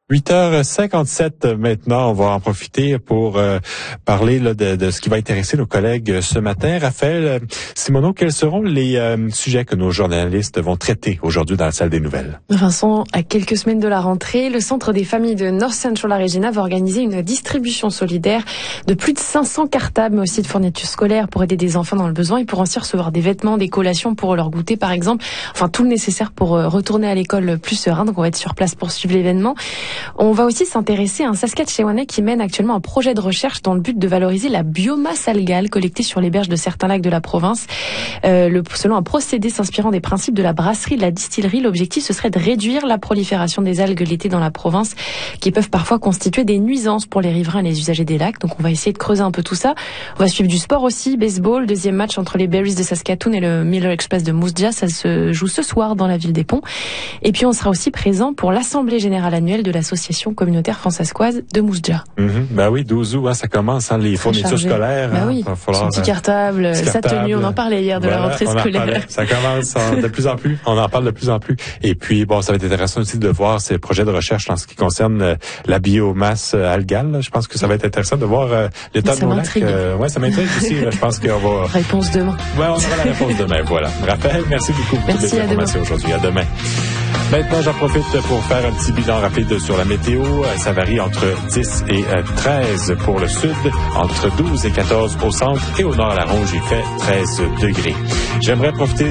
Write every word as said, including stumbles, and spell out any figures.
huit heures cinquante-sept maintenant, on va en profiter pour euh, parler là, de, de ce qui va intéresser nos collègues ce matin. Raphaël Simoneau, quels seront les euh, sujets que nos journalistes vont traiter aujourd'hui dans la salle des nouvelles? Vincent, à quelques semaines de la rentrée, le Centre des familles de North Central Arizona va organiser une distribution solidaire de plus de cinq cents cartables, mais aussi de fournitures scolaires pour aider des enfants dans le besoin. Ils pourront aussi recevoir des vêtements, des collations pour leur goûter par exemple, enfin tout le nécessaire pour euh, retourner à l'école plus serein. Donc on va être sur place pour suivre l'événement. On va aussi s'intéresser à un Saskatchewanais qui mène actuellement un projet de recherche dans le but de valoriser la biomasse algale collectée sur les berges de certains lacs de la province. Euh, le, selon un procédé s'inspirant des principes de la brasserie, de la distillerie, l'objectif ce serait de réduire la prolifération des algues l'été dans la province qui peuvent parfois constituer des nuisances pour les riverains et les usagers des lacs. Donc on va essayer de creuser un peu tout ça. On va suivre du sport aussi, baseball, deuxième match entre les Berries de Saskatoon et le Miller Express de Moose Jaw. Ça se joue ce soir dans la ville des Ponts. Et puis on sera aussi présent pour l'assemblée générale annuelle de l'association communautaire françaiscoise de Moose Jaw. Mm-hmm. Ben oui, douze août, hein, ça commence, hein, les Très fournitures chargé. scolaires. Ben hein, oui, va falloir, son petit cartable, euh, sa cartable. tenue, on en parlait hier de Voilà, la rentrée on en scolaire. parlait. Ça commence hein, de plus en plus, on en parle de plus en plus. Et puis, bon, ça va être intéressant aussi de voir ces projets de recherche en ce qui concerne euh, la biomasse euh, algale. Là. Je pense que ça va être intéressant de voir euh, l'état Ça de nos lacs. m'intrigue. Euh, ouais, ça m'intrigue aussi. Là, je pense qu'on va... Réponse demain. Ouais, on aura la réponse demain, voilà. Raphaël, merci beaucoup pour Merci, toutes les à informations aujourd'hui. À demain. Maintenant, j'en profite pour faire un petit bilan rapide sur la météo. Ça varie entre dix et treize pour le sud, entre douze et quatorze au centre et au nord à la Ronge, il fait treize degrés. J'aimerais profiter